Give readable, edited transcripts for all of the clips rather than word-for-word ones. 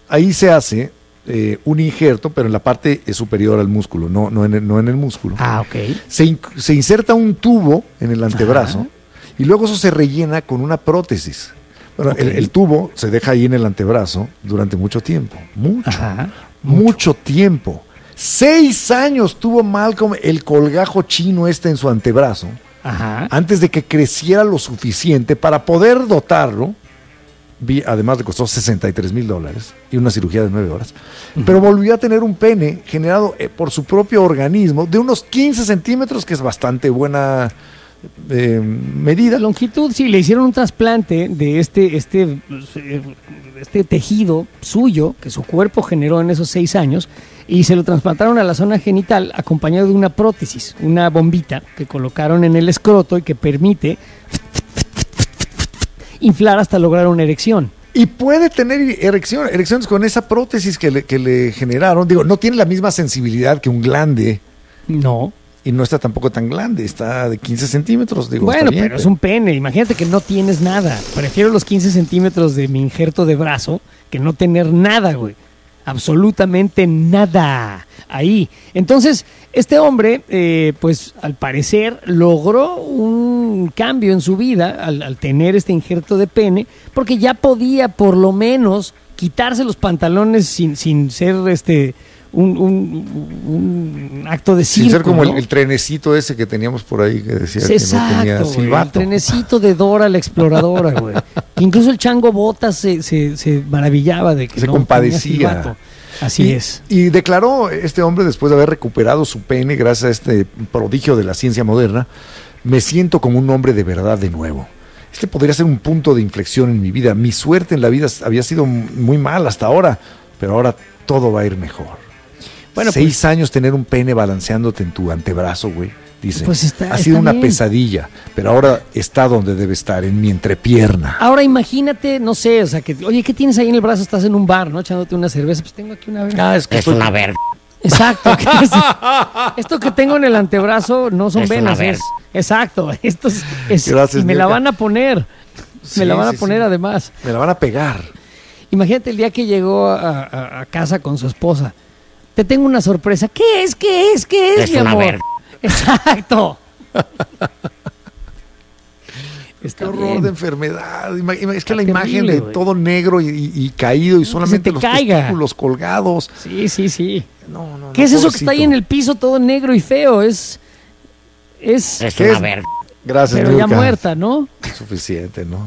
ahí se hace un injerto, pero en la parte superior al músculo, no en el músculo. Ah, ok. Se inserta un tubo en el antebrazo y luego eso se rellena con una prótesis. Bueno, Okay. el tubo se deja ahí en el antebrazo durante mucho tiempo. Mucho tiempo. 6 años tuvo Malcolm el colgajo chino en su antebrazo. Ajá. Antes de que creciera lo suficiente para poder dotarlo. Además le costó $63,000 y una cirugía de 9 horas. Pero volvió a tener un pene generado por su propio organismo de unos 15 centímetros, que es bastante buena medida. Longitud, sí, le hicieron un trasplante de este tejido suyo que su cuerpo generó en esos 6 años y se lo trasplantaron a la zona genital acompañado de una prótesis, una bombita que colocaron en el escroto y que permite inflar hasta lograr una erección. Y puede tener erecciones con esa prótesis que le generaron. Digo, no tiene la misma sensibilidad que un glande. No. Y no está tampoco tan grande, está de 15 centímetros. Digo, bueno, bien, pero es un pene. Imagínate que no tienes nada. Prefiero los 15 centímetros de mi injerto de brazo que no tener nada, güey. Absolutamente nada ahí. Entonces, este hombre, pues al parecer logró un cambio en su vida al tener este injerto de pene, porque ya podía por lo menos quitarse los pantalones sin ser un acto de circo. Sin ser como ¿no? el trenecito ese que teníamos por ahí que decía Exacto, que no tenía güey, silbato. el trenecito de Dora la exploradora, güey. Incluso el Chango Botas se maravillaba de que se no compadecía. tenía silbato. Así es. Y declaró este hombre, después de haber recuperado su pene gracias a este prodigio de la ciencia moderna: me siento como un hombre de verdad de nuevo. Este podría ser un punto de inflexión en mi vida. Mi suerte en la vida había sido muy mal hasta ahora, pero ahora todo va a ir mejor. Bueno, 6 años tener un pene balanceándote en tu antebrazo, güey. Dice, pues ha sido una bien. Pesadilla, pero ahora está donde debe estar, en mi entrepierna. Ahora imagínate, no sé, o sea, que, oye, ¿qué tienes ahí en el brazo? Estás en un bar, ¿no? Echándote una cerveza. Pues tengo aquí una verga. Es que una verga. Exacto. Esto que tengo en el antebrazo no son venas. Exacto. Esto es Gracias, y me la Mirka. van a poner. Sí, me la van a sí, poner sí. además. Me la van a pegar. Imagínate el día que llegó a casa con su esposa. Te tengo una sorpresa. ¿Qué es? ¿Qué es? ¿Qué es, Es mi una amor? verga. Exacto. Qué Está horror bien. de enfermedad. Es que la Está imagen terrible, de güey. todo negro y caído y solamente te los caiga. testículos colgados. Sí. No, ¿Qué es eso que está ahí en el piso todo negro y feo? Es Es ¿Qué una es? verga. Gracias, pero ya Mirka. muerta, ¿no? Suficiente, ¿no?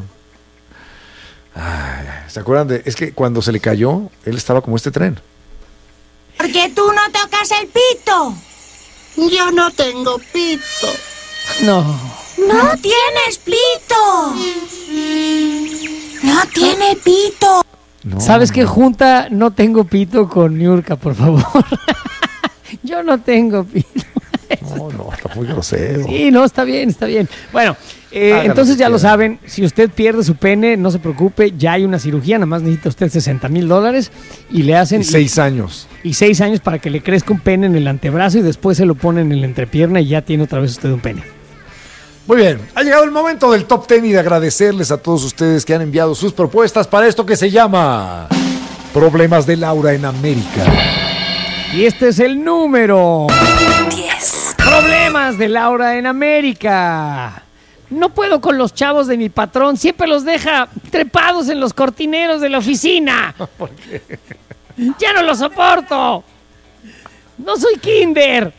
Ay, ¿se acuerdan de? Es que cuando se le cayó, él estaba como este tren. ¿Por qué tú no tocas el pito? Yo no tengo pito. No. ¡No tienes pito! ¡No tiene pito! No, ¿Sabes qué? Junta no tengo pito con Niurka, por favor. Yo no tengo pito. No, está muy grosero. Sí, no, está bien, está bien. Bueno, Háganlo entonces si ya lo quieren. saben, si usted pierde su pene, no se preocupe, ya hay una cirugía, nada más necesita usted $60,000 y le hacen... Y 6 años. Y 6 años para que le crezca un pene en el antebrazo y después se lo ponen en la entrepierna y ya tiene otra vez usted un pene. Muy bien, ha llegado el momento del Top 10 y de agradecerles a todos ustedes que han enviado sus propuestas para esto que se llama Problemas de Laura en América. Y este es el número 10. Problemas de Laura en América. No puedo con los chavos de mi patrón, siempre los deja trepados en los cortineros de la oficina. ¿Por qué? Ya no los soporto. No soy kinder.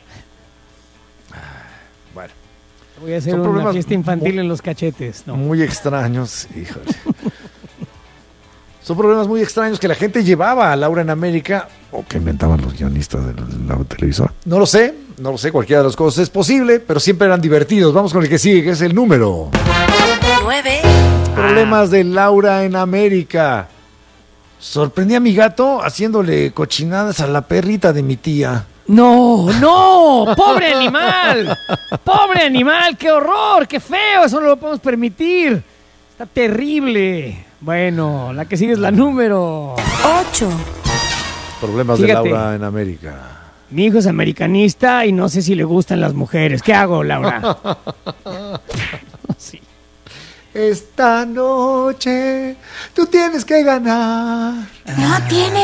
Bueno, Voy a hacer Son una problemas fiesta infantil en los cachetes. No. muy extraños, híjole. Son problemas muy extraños que la gente llevaba a Laura en América o que inventaban los guionistas de la televisora. No lo sé, cualquiera de las cosas es posible, pero siempre eran divertidos. Vamos con el que sigue, que es el número 9. Problemas de Laura en América. Sorprendí a mi gato haciéndole cochinadas a la perrita de mi tía. No, pobre animal, qué horror, qué feo, eso no lo podemos permitir, está terrible. Bueno, la que sigue es la número 8. Problemas Fíjate. de Laura en América. Mi hijo es americanista y no sé si le gustan las mujeres. ¿Qué hago, Laura? Sí. Esta noche tú tienes que ganar. No tiene